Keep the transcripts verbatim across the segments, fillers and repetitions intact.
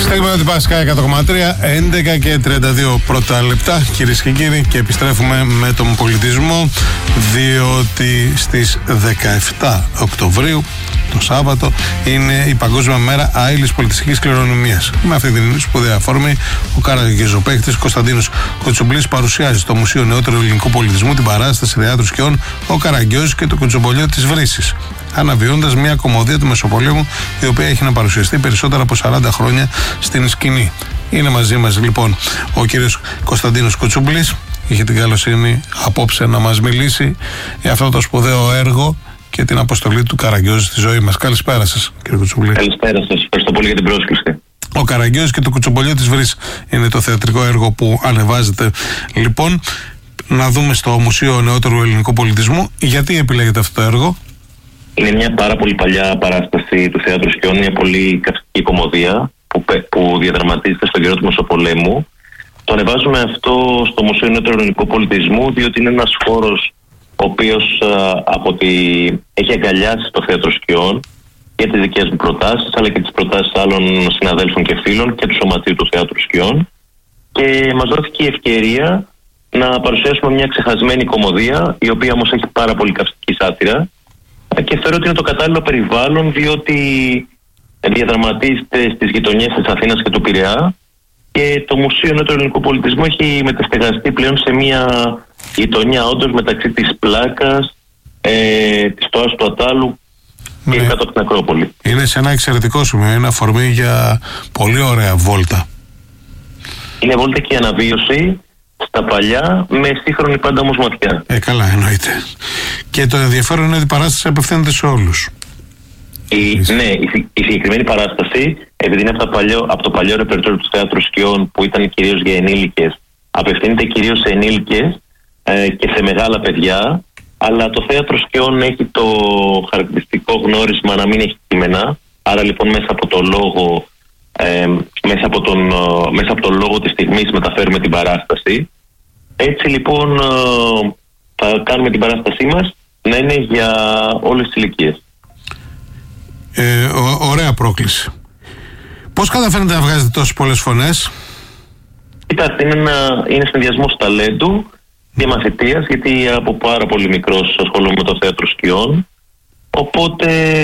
Στέλνουμε ότι Πάσχα εκατό κόμμα τρία, έντεκα και τριάντα δύο πρώτα λεπτά, κυρίες και κύριοι, και επιστρέφουμε με τον πολιτισμό, διότι στις δεκαεπτά Οκτωβρίου, το Σάββατο, είναι η Παγκόσμια Μέρα Άειλης Πολιτιστικής Κληρονομιάς. Με αυτή την σπουδαία αφορμή, ο καραγκιόζοπαίχτης Κωνσταντίνος Κοτσομπλής παρουσιάζει στο Μουσείο Νεότερου Ελληνικού Πολιτισμού την παράσταση θεάτρου σκιών «Ο Καραγκιόζης και το Κουτσομπολιό της Βρύσης», αναβιώντας μια κωμωδία του Μεσοπολέμου, η οποία έχει να παρουσιαστεί περισσότερα από σαράντα χρόνια στην σκηνή. Είναι μαζί μας λοιπόν ο κύριος Κωνσταντίνος Κοτσομπλής. Είχε την καλοσύνη απόψε να μας μιλήσει για αυτό το σπουδαίο έργο και την αποστολή του Καραγκιόζη στη ζωή μας. Καλησπέρα σας, κύριε Κοτσομπλή. Καλησπέρα σας. Ευχαριστώ πολύ για την πρόσκληση. Ο Καραγκιόζης και το Κουτσομπολιό της Βρύσης είναι το θεατρικό έργο που ανεβάζετε. Λοιπόν, να δούμε στο Μουσείο Νεότερου Ελληνικού Πολιτισμού γιατί επιλέγετε αυτό το έργο. Είναι μια πάρα πολύ παλιά παράσταση του Θεάτρου Σκιών, μια πολύ καυστική κωμωδία που, που διαδραματίζεται στον καιρό του Μεσοπολέμου. Το ανεβάζουμε αυτό στο Μουσείο Νεότερου Ελληνικού Πολιτισμού, διότι είναι ένας χώρος ο οποίος από τη... έχει αγκαλιάσει το Θέατρο Σκιών για τις δικές μου προτάσεις, αλλά και τις προτάσεις άλλων συναδέλφων και φίλων και του Σωματείου του Θεάτρου Σκιών. Και μας δόθηκε η ευκαιρία να παρουσιάσουμε μια ξεχασμένη κωμωδία, η οποία όμως έχει πάρα πολύ καυστική σάτυρα. Και θεωρώ ότι είναι το κατάλληλο περιβάλλον, διότι διαδραματίζεται στις γειτονιές της Αθήνας και του Πειραιά και το Μουσείο Νεότερου Ελληνικού Πολιτισμού έχει μεταστεγαστεί πλέον σε μια γειτονιά όντως μεταξύ της Πλάκας, ε, της Τοάς του Ατάλου και ναι, κάτω από την Ακρόπολη. Είναι σε ένα εξαιρετικό σημείο, είναι αφορμή για πολύ ωραία βόλτα. Είναι βόλτα και αναβίωση στα παλιά, με σύγχρονη πάντα όμως ματιά. Ε, καλά, εννοείται. Και το ενδιαφέρον είναι ότι η παράσταση απευθύνεται σε όλους. Η, ναι, η, η συγκεκριμένη παράσταση, επειδή είναι από, τα παλιό, από το παλιό ρεπερτόριο του Θεάτρου Σκιών, που ήταν κυρίως για ενήλικες, απευθύνεται κυρίως σε ενήλικες ε, και σε μεγάλα παιδιά, αλλά το Θέατρο Σκιών έχει το χαρακτηριστικό γνώρισμα να μην έχει κείμενα, άρα λοιπόν μέσα από το λόγο Ε, μέσα, από τον, μέσα από τον λόγο της στιγμής μεταφέρουμε την παράσταση. Έτσι λοιπόν ε, θα κάνουμε την παράστασή μας να είναι για όλες τις ηλικίες. ε, ω, Ωραία πρόκληση. Πώς καταφέρνετε να βγάζετε τόσες πολλές φωνές? Κοιτάξτε, είναι, ένα, είναι συνδυασμός ταλέντου και μαθητείας, γιατί από πάρα πολύ μικρός ασχολούμαι με το Θέατρο Σκιών, οπότε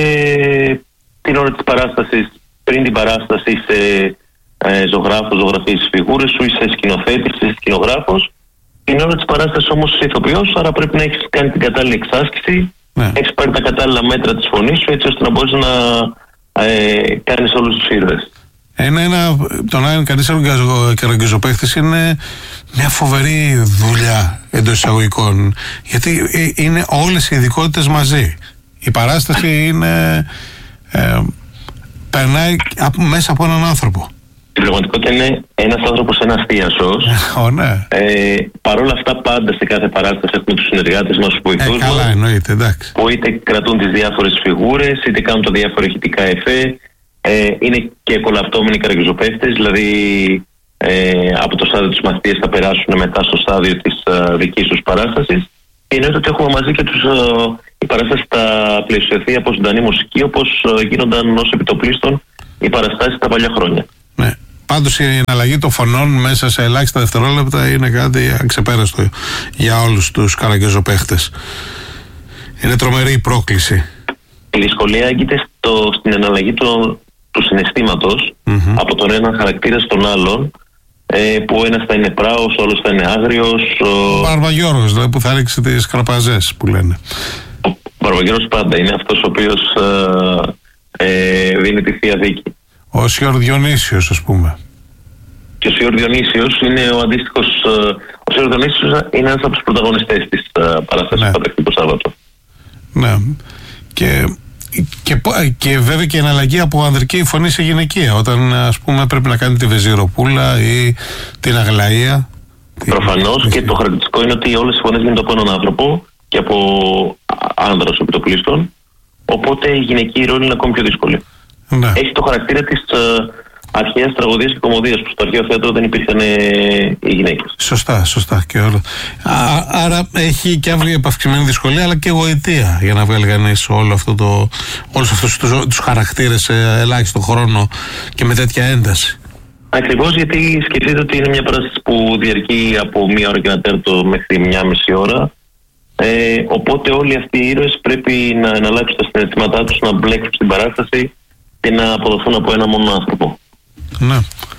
την ώρα της παράστασης, πριν την παράσταση είσαι ε, ζωγράφος, ζωγραφείς τις φιγούρες σου, είσαι σκηνοθέτης, είσαι σκηνογράφος. Την ώρα της παράστασης όμως είσαι ηθοποιός, άρα πρέπει να έχεις κάνει την κατάλληλη εξάσκηση, ναι. Έχεις πάρει τα κατάλληλα μέτρα της φωνής σου, έτσι ώστε να μπορείς να ε, κάνεις όλους τους ήρωες. Ένα, ένα, το να είναι κανείς καραγκιόζοπαίχτης είναι μια φοβερή δουλειά εντός εισαγωγικών, γιατί είναι όλες οι ειδικότητες μαζί. Η παράσταση είναι... Ε, περνάει μέσα από έναν άνθρωπο. Η πραγματικότητα είναι ένας άνθρωπος, ένας θίασος. Oh, ναι. ε, Παρ' όλα αυτά, πάντα σε κάθε παράσταση έχουμε τους συνεργάτες μας, που βοηθούν. Ε, καλά, εννοείται, εντάξει. Που είτε κρατούν τις διάφορες φιγούρες, είτε κάνουν τα διάφορα ηχητικά εφέ. Ε, είναι και κολαπτώμενοι καραγκιόζοπαίχτες, δηλαδή ε, από το στάδιο της μαθητείας θα περάσουν μετά στο στάδιο της uh, δικής τους παράστασης. Και εννοείται ότι έχουμε μαζί και τους. Uh, η παράσταση θα πλαισιωθεί από ζωντανή μουσική, όπως γίνονταν ως επιτοπλίστων οι παραστάσεις τα παλιά χρόνια. Ναι. Πάντως η εναλλαγή των φωνών μέσα σε ελάχιστα δευτερόλεπτα είναι κάτι αξεπέραστο για όλους τους καραγκιόζοπαίχτες. Είναι τρομερή η πρόκληση. Η δυσκολία έγκυται στο, στην εναλλαγή του, του συναισθήματος mm-hmm. από τον έναν χαρακτήρα στον άλλον, ε, που ο ένας θα είναι πράος, ο άλλος θα είναι άγριος. Ο Μπαρβαγιώργος, δηλαδή, που θα ρίξει τις καρπαζές που λένε. Ο Μπαρβαγιώργος πάντα είναι αυτός ο οποίος ε, ε, δίνει τη θεία δίκη. Ο Σιόρ Διονύσιος, ας πούμε. Και ο Σιόρ Διονύσιος είναι ο αντίστοιχος. Ε, ο Σιόρ Διονύσιος είναι ένας από τους πρωταγωνιστές της ε, παράστασης ναι. που θα το Σάββατο. Ναι. Και, και, και βέβαια και η εναλλαγή από ανδρική φωνή σε γυναικεία, όταν ας πούμε πρέπει να κάνει τη Βεζιροπούλα ή την Αγλαία. Προφανώς την... και το χαρακτηριστικό είναι ότι όλες οι φωνές γίνονται από έναν άνθρωπο και από άνδρας επιτοπλίστων, οπότε η γυναική ρόλη είναι ακόμη πιο δύσκολη. Ναι. Έχει το χαρακτήρα της uh, αρχαίας τραγωδίας και κωμωδίας, που στο αρχαίο θέατρο δεν υπήρχαν ε, οι γυναίκες. Σωστά, σωστά και όλα. Α, άρα έχει και αύριο επαυξημένη δυσκολία, αλλά και γοητεία για να βγάλει κανείς όλο αυτό το, όλους αυτούς τους, τους χαρακτήρες σε ελάχιστο χρόνο και με τέτοια ένταση. Ακριβώς, γιατί σκεφτείτε ότι είναι μια παράσταση που διαρκεί από μία ώρα και ένα τέταρτο μέχρι μία μισή ώρα. Ε, οπότε όλοι αυτοί οι ήρωες πρέπει να εναλλάξουν τα συναισθήματά τους, να μπλέξουν στην παράσταση και να αποδοθούν από ένα μόνο άνθρωπο. Ναι.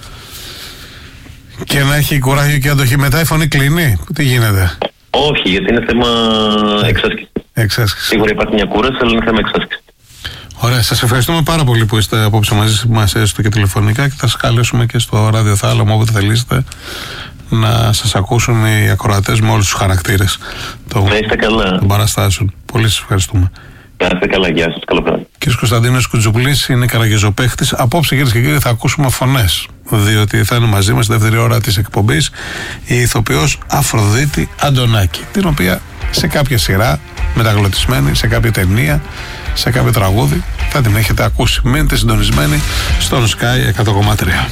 Και να έχει κουράγιο και αντοχή. Μετά η φωνή κλείνει. Τι γίνεται? Όχι, γιατί είναι θέμα εξάσκηση. Εξάσκηση. Σίγουρα υπάρχει μια κούραση, αλλά είναι θέμα εξάσκηση. Ωραία, σας ευχαριστούμε πάρα πολύ που είστε απόψε μαζί μας, έστω και τηλεφωνικά, και θα σας καλέσουμε και στο ραδιοθάλαμο όποτε θελήσετε να σας ακούσουν οι ακροατές με όλους τους χαρακτήρες των, των παραστάσεων. Πολύ σας ευχαριστούμε. Να είστε καλά, γεια σας, καλό βράδυ. Κύριος Κωνσταντίνος Κουτζουπλής είναι καραγεζοπαίχτης. Απόψε, κυρίες και κύριοι, θα ακούσουμε φωνές, διότι θα είναι μαζί μας στη δεύτερη ώρα της εκπομπής η ηθοποιός Αφροδίτη Αντωνάκη, την οποία σε κάποια σειρά μεταγλωτισμένη, σε κάποια ταινία, σε κάποιο τραγούδι θα την έχετε ακούσει. Μείνετε συντονισμένοι στον Sky εκατό κόμμα τρία.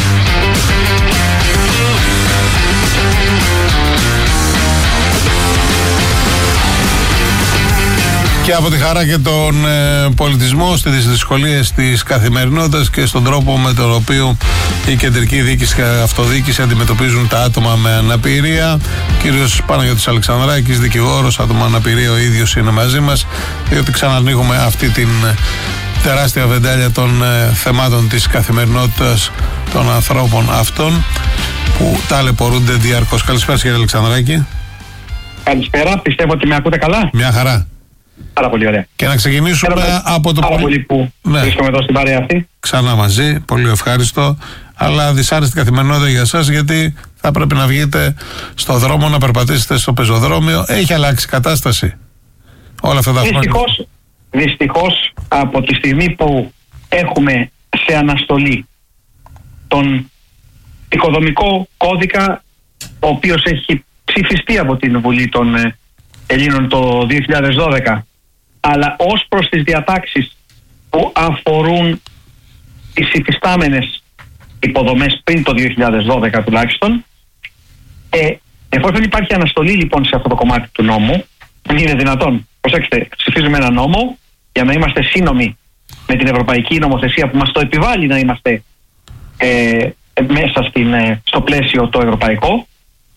Και από τη χαρά και τον ε, πολιτισμό, στις δυσκολίες της καθημερινότητας και στον τρόπο με τον οποίο η κεντρική διοίκηση και αυτοδιοίκηση αντιμετωπίζουν τα άτομα με αναπηρία. Κύριος Παναγιώτης Αλεξανδράκης, δικηγόρος, άτομα αναπηρία, ο ίδιος είναι μαζί μας, διότι ξανανοίγουμε αυτή την τεράστια βεντάλια των ε, θεμάτων της καθημερινότητας των ανθρώπων αυτών που ταλαιπωρούνται διαρκώς. Καλησπέρα, κύριε Αλεξανδράκη. Καλησπέρα, πιστεύω ότι με ακούτε καλά. Μια χαρά. Πάρα πολύ ωραία. Και να ξεκινήσουμε Χαίρομαι από το πάρα πολύ που ναι. βρίσκομαι εδώ στην παρέα αυτή. Ξανά μαζί, πολύ ευχάριστο, αλλά δυσάρεστη καθημερινότητα για εσάς, γιατί θα πρέπει να βγείτε στο δρόμο, να περπατήσετε στο πεζοδρόμιο. Έχει αλλάξει η κατάσταση όλα αυτά τα χρόνια? Δυστυχώς, δυστυχώς από τη στιγμή που έχουμε σε αναστολή τον οικοδομικό κώδικα, ο οποίος έχει ψηφιστεί από την Βουλή των Ελλήνων το δύο χιλιάδες δώδεκα, αλλά ως προς τις διατάξεις που αφορούν τις υφιστάμενες υποδομές πριν το δύο χιλιάδες δώδεκα τουλάχιστον, ε, εφόσον υπάρχει αναστολή λοιπόν σε αυτό το κομμάτι του νόμου, δεν είναι δυνατόν. Προσέξτε, ψηφίζουμε ένα νόμο για να είμαστε σύνομοι με την ευρωπαϊκή νομοθεσία που μας το επιβάλλει να είμαστε ε, μέσα στην, ε, στο πλαίσιο το ευρωπαϊκό.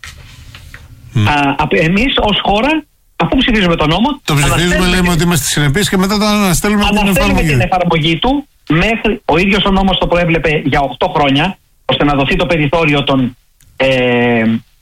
Mm. Α, εμείς ως χώρα, αφού ψηφίζουμε τον νόμο, το ψηφίζουμε, λέμε ότι είμαστε συνεπείς και μετά το αναστέλουμε, αναστέλουμε την εφαρμογή. την εφαρμογή του. Μέχρι, ο ίδιος ο νόμος το προέβλεπε για οκτώ χρόνια, ώστε να δοθεί το περιθώριο των ε,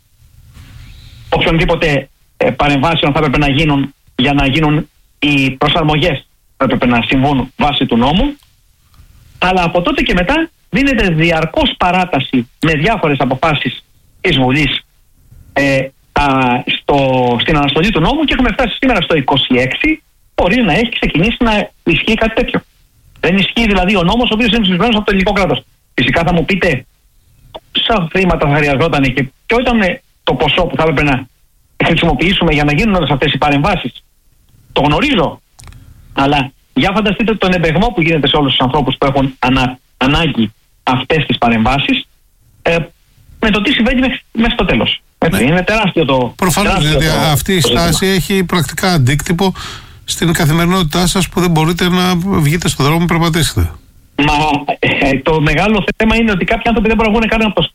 οποιονδήποτε ε, παρεμβάσεων θα έπρεπε να γίνουν για να γίνουν οι προσαρμογές που έπρεπε να συμβούν βάσει του νόμου. Αλλά από τότε και μετά δίνεται διαρκώς παράταση με διάφορες αποφάσεις της Βουλής ε, α, στο, στην αναστολή του νόμου, και έχουμε φτάσει σήμερα στο είκοσι έξι χωρίς να έχει ξεκινήσει να ισχύει κάτι τέτοιο. Δεν ισχύει δηλαδή ο νόμος ο οποίος είναι ψηφισμένος από το ελληνικό κράτος. Φυσικά θα μου πείτε πόσα χρήματα θα χρειαζόταν και ποιο ήταν το ποσό που θα έπρεπε να χρησιμοποιήσουμε για να γίνουν όλες αυτές οι παρεμβάσεις. Το γνωρίζω. Αλλά για φανταστείτε τον εμπεγμό που γίνεται σε όλους τους ανθρώπους που έχουν ανά, ανάγκη αυτές τις παρεμβάσεις ε, με το τι συμβαίνει μέχρι στο τέλος. Ναι. Είναι τεράστιο το... Προφανώς, γιατί αυτή η στάση έχει πρακτικά αντίκτυπο στην καθημερινότητά σας, που δεν μπορείτε να βγείτε στον δρόμο να περπατήσετε. Μα ε, το μεγάλο θέμα είναι ότι κάποιοι άνθρωποι δεν μπορούν να βγουν καν από το,